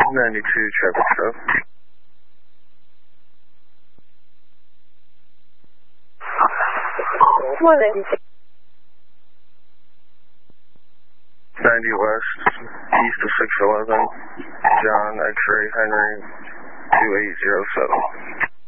92 traffic stop. 90 west, east of 611, John X-ray Henry 2807.